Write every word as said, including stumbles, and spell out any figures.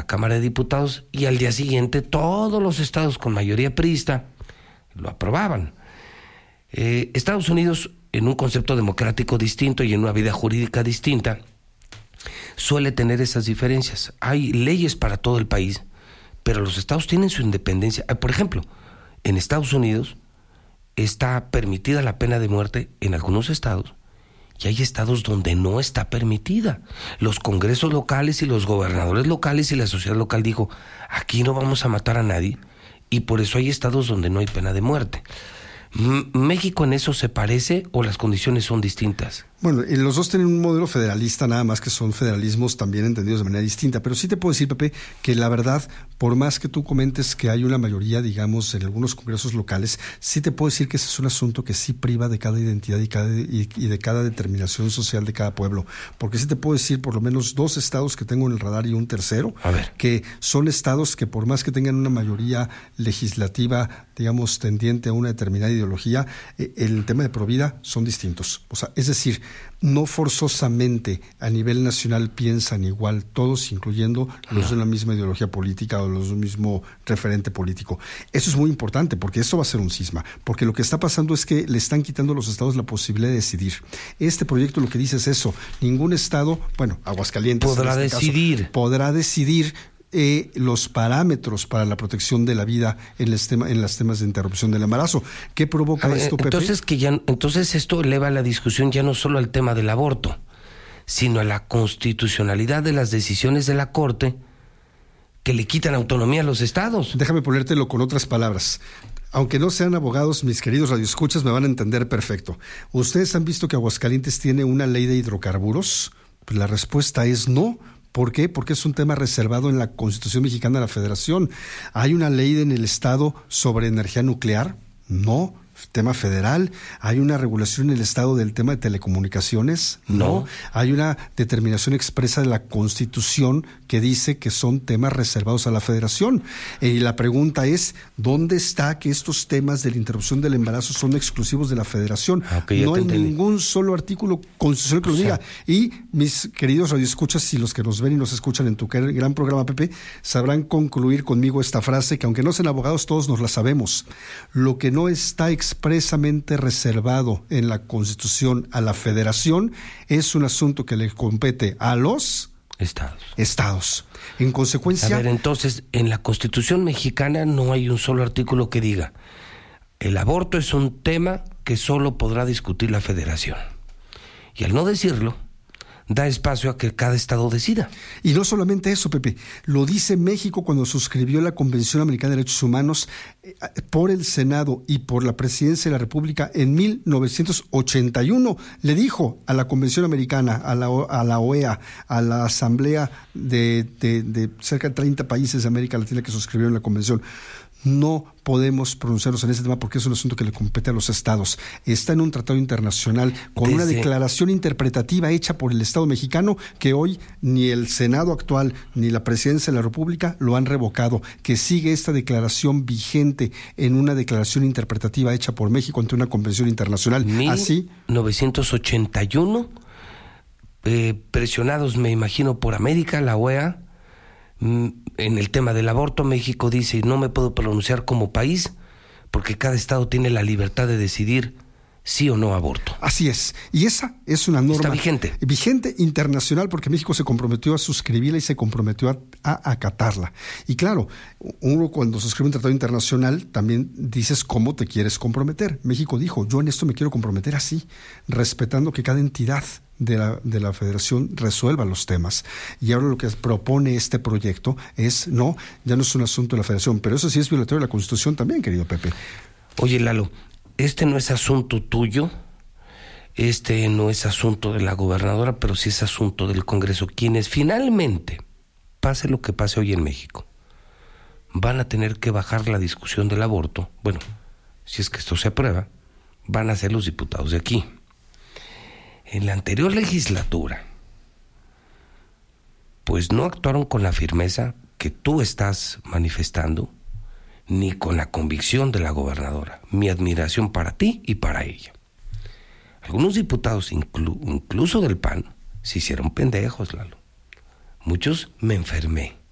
Cámara de Diputados y al día siguiente todos los estados con mayoría priista lo aprobaban. Eh, Estados Unidos, en un concepto democrático distinto y en una vida jurídica distinta, suele tener esas diferencias. Hay leyes para todo el país, pero los estados tienen su independencia. Por ejemplo, en Estados Unidos está permitida la pena de muerte en algunos estados y hay estados donde no está permitida. Los congresos locales y los gobernadores locales y la sociedad local dijo, aquí no vamos a matar a nadie, y por eso hay estados donde no hay pena de muerte. M- ¿México en eso se parece o las condiciones son distintas? Bueno, los dos tienen un modelo federalista, nada más que son federalismos también entendidos de manera distinta. Pero sí te puedo decir, Pepe, que la verdad, por más que tú comentes que hay una mayoría, digamos, en algunos congresos locales, sí te puedo decir que ese es un asunto que sí priva de cada identidad y, cada, y, y de cada determinación social de cada pueblo. Porque sí te puedo decir por lo menos dos estados que tengo en el radar y un tercero, A ver. que son estados que por más que tengan una mayoría legislativa, digamos, tendiente a una determinada ideología, eh, el tema de provida son distintos. O sea, es decir, no forzosamente a nivel nacional piensan igual todos, incluyendo los no. de la misma ideología política o los del mismo referente político. Eso es muy importante porque esto va a ser un cisma, porque lo que está pasando es que le están quitando a los estados la posibilidad de decidir. Este proyecto lo que dice es eso, ningún estado, bueno, Aguascalientes podrá en este decidir. caso, podrá decidir Eh, los parámetros para la protección de la vida en los temas en las temas de interrupción del embarazo. ¿Qué provoca ver, esto, Pepe? Entonces que ya entonces esto eleva la discusión ya no solo al tema del aborto, sino a la constitucionalidad de las decisiones de la Corte que le quitan autonomía a los estados. Déjame ponértelo con otras palabras. Aunque no sean abogados, mis queridos radioescuchas me van a entender perfecto. ¿Ustedes han visto que Aguascalientes tiene una ley de hidrocarburos? Pues la respuesta es no. ¿Por qué? Porque es un tema reservado en la Constitución Mexicana de la Federación. ¿Hay una ley en el Estado sobre energía nuclear? No. Tema federal. ¿Hay una regulación en el Estado del tema de telecomunicaciones? No. no. ¿Hay una determinación expresa de la Constitución que dice que son temas reservados a la Federación? Y eh, la pregunta es, ¿dónde está que estos temas de la interrupción del embarazo son exclusivos de la Federación? Okay, no hay entendí. ningún solo artículo constitucional que lo diga. Y mis queridos radioescuchas y los que nos ven y nos escuchan en tu gran programa, Pepe, sabrán concluir conmigo esta frase que aunque no sean abogados, todos nos la sabemos. Lo que no está expresamente reservado en la Constitución a la Federación es un asunto que le compete a los estados. Estados. En consecuencia... A ver, entonces, en la Constitución mexicana no hay un solo artículo que diga el aborto es un tema que solo podrá discutir la Federación. Y al no decirlo, da espacio a que cada estado decida. Y no solamente eso, Pepe, lo dice México cuando suscribió la Convención Americana de Derechos Humanos eh, por el Senado y por la Presidencia de la República en mil novecientos ochenta y uno. Le dijo a la Convención Americana, a la, a la O E A, a la Asamblea de, de, de cerca de treinta países de América Latina que suscribieron la Convención, no podemos pronunciarnos en ese tema porque es un asunto que le compete a los estados. Está en un tratado internacional con Desde... una declaración interpretativa hecha por el Estado mexicano que hoy ni el Senado actual ni la Presidencia de la República lo han revocado, que sigue esta declaración vigente en una declaración interpretativa hecha por México ante una convención internacional. Así, mil novecientos ochenta y uno, eh, presionados me imagino por América, la O E A, en el tema del aborto, México dice no me puedo pronunciar como país porque cada estado tiene la libertad de decidir sí o no aborto. Así es, y esa es una norma está vigente vigente internacional porque México se comprometió a suscribirla y se comprometió a, a acatarla. Y claro, uno cuando suscribe un tratado internacional también dices cómo te quieres comprometer. México dijo, yo en esto me quiero comprometer así, respetando que cada entidad de la, de la Federación resuelva los temas. Y ahora lo que propone este proyecto es, no, ya no es un asunto de la Federación, pero eso sí es violatorio de la Constitución también, querido Pepe. Oye, Lalo, este no es asunto tuyo, este no es asunto de la gobernadora, pero sí es asunto del Congreso. Quienes finalmente, pase lo que pase hoy en México, van a tener que bajar la discusión del aborto, bueno, si es que esto se aprueba, van a ser los diputados de aquí. En la anterior legislatura, pues no actuaron con la firmeza que tú estás manifestando, ni con la convicción de la gobernadora. Mi admiración para ti y para ella. Algunos diputados, inclu- incluso del P A N, se hicieron pendejos, Lalo. Muchos me enfermé.